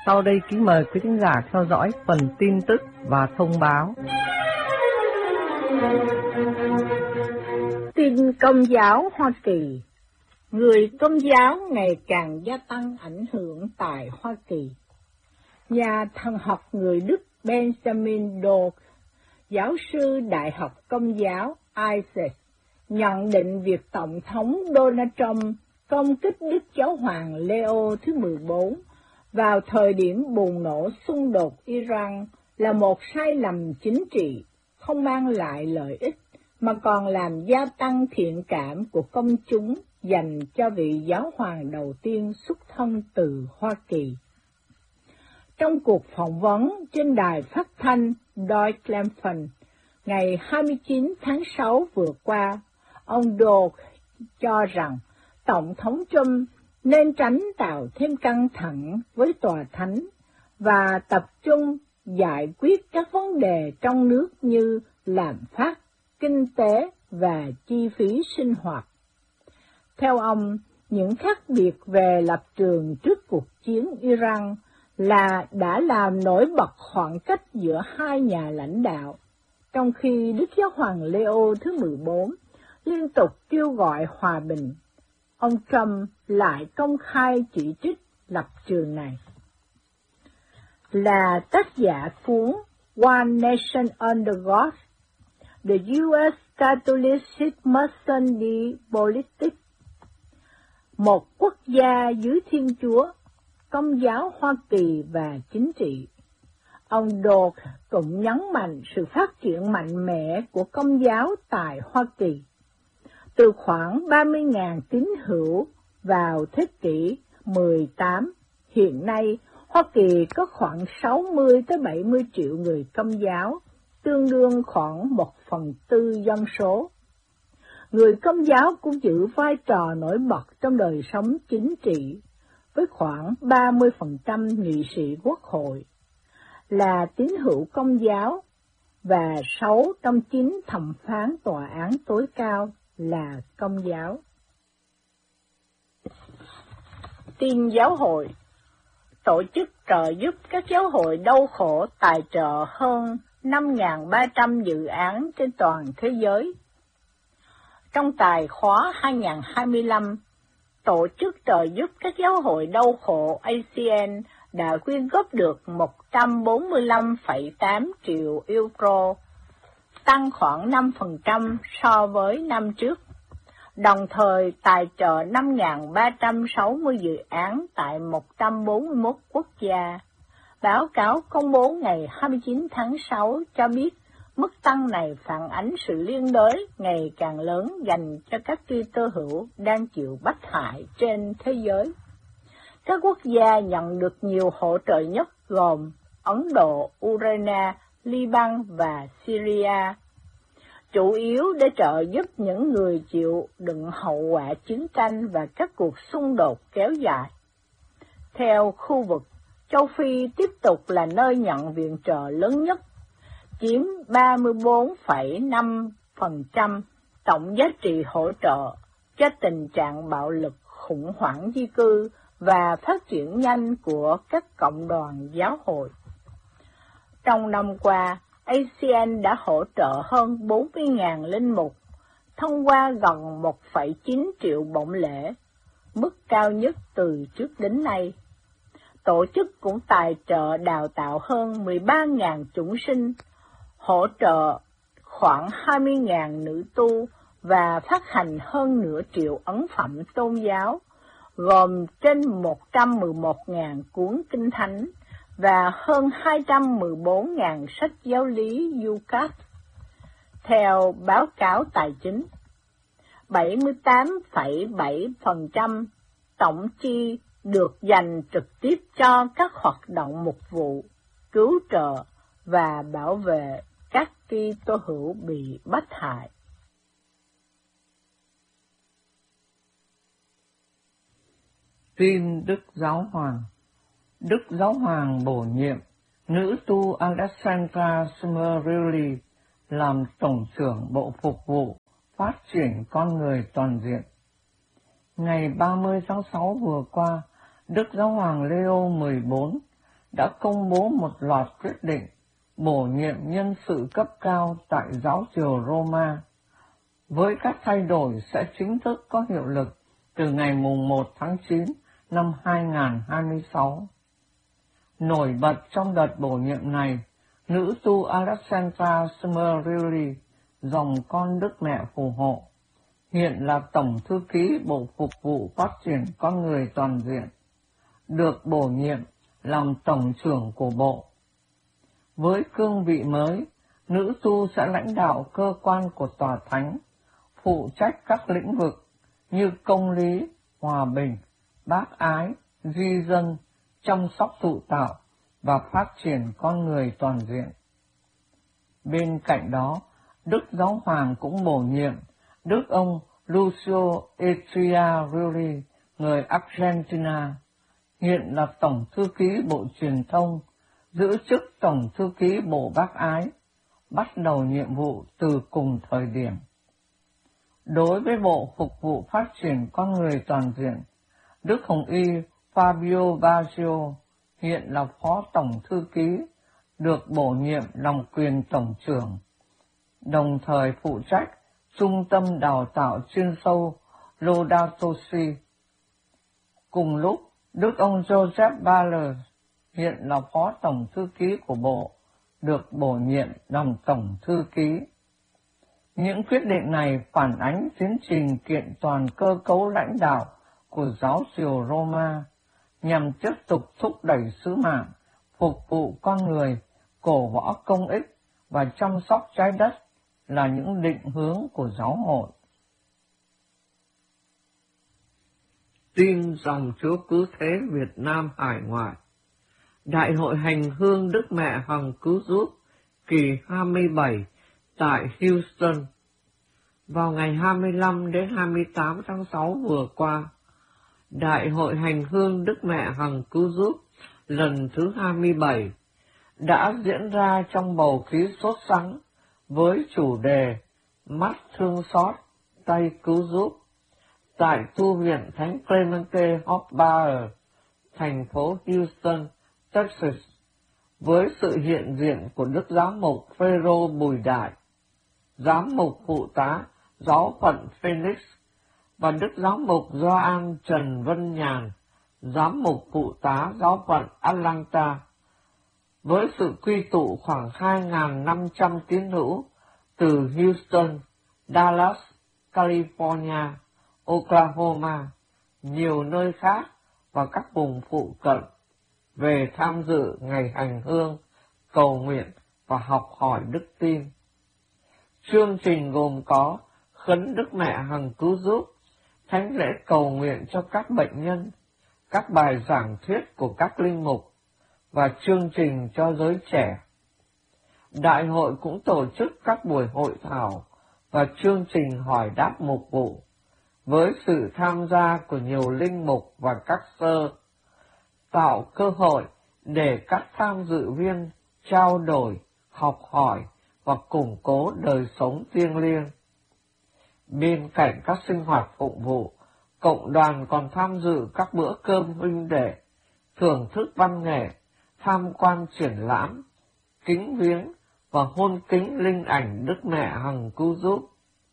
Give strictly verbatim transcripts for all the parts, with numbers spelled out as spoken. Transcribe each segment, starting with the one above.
Sau đây kính mời quý khán giả theo dõi phần tin tức và thông báo. Tin Công giáo Hoa Kỳ. Người Công giáo ngày càng gia tăng ảnh hưởng tại Hoa Kỳ. Nhà thần học người Đức Benjamin Doak, giáo sư Đại học Công giáo Isaac, nhận định việc Tổng thống Donald Trump công kích Đức Giáo hoàng Leo thứ mười bốn vào thời điểm bùng nổ xung đột Iran là một sai lầm chính trị, không mang lại lợi ích, mà còn làm gia tăng thiện cảm của công chúng dành cho vị giáo hoàng đầu tiên xuất thân từ Hoa Kỳ. Trong cuộc phỏng vấn trên đài phát thanh Deutschlandfunk ngày hai mươi chín tháng sáu vừa qua, ông Doak cho rằng Tổng thống Trump nên tránh tạo thêm căng thẳng với tòa thánh và tập trung giải quyết các vấn đề trong nước như lạm phát, kinh tế và chi phí sinh hoạt. Theo ông, những khác biệt về lập trường trước cuộc chiến Iran là đã làm nổi bật khoảng cách giữa hai nhà lãnh đạo, trong khi Đức Giáo hoàng Leo thứ mười bốn liên tục kêu gọi hòa bình. Ông Trump lại công khai chỉ trích lập trường này. Là tác giả cuốn One Nation Under God, The u ét Catholicism Politics, một quốc gia dưới Thiên Chúa, Công giáo Hoa Kỳ và chính trị. Ông Doak cũng nhấn mạnh sự phát triển mạnh mẽ của Công giáo tại Hoa Kỳ. Từ khoảng ba mươi nghìn tín hữu vào thế kỷ mười tám, hiện nay Hoa Kỳ có khoảng sáu mươi tới bảy mươi triệu người Công giáo, tương đương khoảng một phần tư dân số. Người Công giáo cũng giữ vai trò nổi bật trong đời sống chính trị, với khoảng ba mươi phần trăm nghị sĩ quốc hội là tín hữu Công giáo và sáu trong chín thẩm phán tòa án tối cao là Công giáo. Tin giáo hội. Tổ chức trợ giúp các giáo hội đau khổ tài trợ hơn năm nghìn ba trăm dự án trên toàn thế giới. Trong tài khóa hai nghìn không trăm hai mươi lăm, Tổ chức trợ giúp các giáo hội đau khổ a xê en đã quyên góp được một trăm bốn mươi lăm phẩy tám triệu euro, tăng khoảng năm phần trăm so với năm trước, đồng thời tài trợ năm nghìn ba trăm sáu mươi dự án tại một trăm bốn mươi mốt quốc gia. Báo cáo công bố ngày hai mươi chín tháng sáu cho biết mức tăng này phản ánh sự liên đới ngày càng lớn dành cho các Kitô hữu đang chịu bách hại trên thế giới. Các quốc gia nhận được nhiều hỗ trợ nhất gồm Ấn Độ, Ukraine, Liban và Syria, chủ yếu để trợ giúp những người chịu đựng hậu quả chiến tranh và các cuộc xung đột kéo dài. Theo khu vực, châu Phi tiếp tục là nơi nhận viện trợ lớn nhất, chiếm ba mươi tư phẩy năm phần trăm tổng giá trị hỗ trợ cho tình trạng bạo lực, khủng hoảng di cư và phát triển nhanh của các cộng đoàn giáo hội. Trong năm qua, a xê en đã hỗ trợ hơn bốn mươi nghìn linh mục, thông qua gần một phẩy chín triệu bổng lễ, mức cao nhất từ trước đến nay. Tổ chức cũng tài trợ đào tạo hơn mười ba nghìn chủng sinh, hỗ trợ khoảng hai mươi nghìn nữ tu và phát hành hơn nửa triệu ấn phẩm tôn giáo, gồm trên một trăm mười một nghìn cuốn kinh thánh và hơn hai trăm mười bốn nghìn sách giáo lý Yucat. Theo báo cáo tài chính, bảy mươi tám phẩy bảy phần trăm tổng chi được dành trực tiếp cho các hoạt động mục vụ, cứu trợ và bảo vệ các Kitô hữu bị bách hại. Tin Đức Giáo Hoàng. Đức Giáo Hoàng bổ nhiệm nữ tu Alexandra Smerili làm Tổng trưởng Bộ Phục vụ Phát triển Con Người Toàn diện. Ngày ba mươi tháng sáu vừa qua, Đức Giáo hoàng Leo mười bốn đã công bố một loạt quyết định bổ nhiệm nhân sự cấp cao tại giáo triều Roma, với các thay đổi sẽ chính thức có hiệu lực từ ngày mùng một tháng chín năm hai nghìn không trăm hai mươi sáu. Nổi bật trong đợt bổ nhiệm này, nữ tu Alexandra Smerili, dòng con Đức Mẹ phù hộ, hiện là Tổng Thư ký Bộ Phục vụ Phát triển Con người Toàn diện, được bổ nhiệm làm Tổng trưởng của Bộ. Với cương vị mới, nữ tu sẽ lãnh đạo cơ quan của Tòa Thánh, phụ trách các lĩnh vực như công lý, hòa bình, bác ái, di dân, chăm sóc thụ tạo và phát triển con người toàn diện. Bên cạnh đó, Đức Giáo Hoàng cũng bổ nhiệm Đức ông Lucio Echeverri, người Argentina, hiện là Tổng Thư ký Bộ Truyền thông, giữ chức Tổng Thư ký Bộ Bác Ái, bắt đầu nhiệm vụ từ cùng thời điểm. Đối với Bộ Phục vụ Phát triển Con người Toàn diện, Đức Hồng Y Fabio Baggio, hiện là Phó Tổng Thư ký, được bổ nhiệm làm quyền Tổng trưởng, đồng thời phụ trách Trung tâm Đào tạo chuyên sâu Laudato Si. Cùng lúc, Đức ông Joseph Baller, hiện là Phó Tổng Thư ký của Bộ, được bổ nhiệm làm Tổng Thư ký. Những quyết định này phản ánh tiến trình kiện toàn cơ cấu lãnh đạo của giáo triều Roma, nhằm tiếp tục thúc đẩy sứ mạng, phục vụ con người, cổ võ công ích và chăm sóc trái đất là những định hướng của giáo hội. Tin dòng Chúa Cứu Thế Việt Nam hải ngoại. Đại hội hành hương Đức Mẹ Hằng Cứu Giúp kỳ hai mươi bảy tại Houston vào ngày hai mươi lăm đến hai mươi tám tháng sáu vừa qua. Đại hội hành hương Đức Mẹ Hằng Cứu Giúp lần thứ hai mươi bảy đã diễn ra trong bầu khí sốt sắng với chủ đề Mắt thương xót, tay cứu giúp tại tu viện Thánh Clemente Hofbauer, thành phố Houston, Texas, với sự hiện diện của Đức Giám mục Phêrô Bùi Đại, Giám mục phụ tá Giáo phận Phoenix và Đức Giám mục Gioan Trần Vân Nhàn, Giám mục phụ tá Giáo phận Atlanta, với sự quy tụ khoảng hai nghìn năm trăm tín hữu từ Houston, Dallas, California, Oklahoma, nhiều nơi khác và các vùng phụ cận về tham dự ngày hành hương, cầu nguyện và học hỏi đức tin. Chương trình gồm có khấn Đức Mẹ Hằng Cứu Giúp, thánh lễ cầu nguyện cho các bệnh nhân, các bài giảng thuyết của các linh mục và chương trình cho giới trẻ. Đại hội cũng tổ chức các buổi hội thảo và chương trình hỏi đáp mục vụ, với sự tham gia của nhiều linh mục và các sơ, tạo cơ hội để các tham dự viên trao đổi, học hỏi và củng cố đời sống thiêng liêng. Bên cạnh các sinh hoạt phụng vụ, cộng đoàn còn tham dự các bữa cơm huynh đệ, thưởng thức văn nghệ, tham quan triển lãm, kính viếng và hôn kính linh ảnh Đức Mẹ Hằng Cứu Giúp.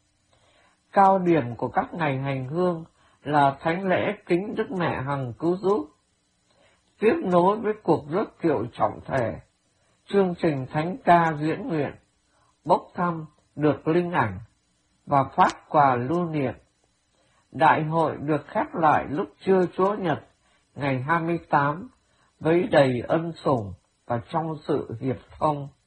Cao điểm của các ngày hành hương là thánh lễ kính Đức Mẹ Hằng Cứu Giúp, tiếp nối với cuộc rước kiệu trọng thể, chương trình thánh ca diễn nguyện, bốc thăm được linh ảnh và phát quà lưu niệm. Đại hội được khép lại lúc trưa Chúa Nhật ngày hai mươi tám với đầy ân sủng và trong sự hiệp thông.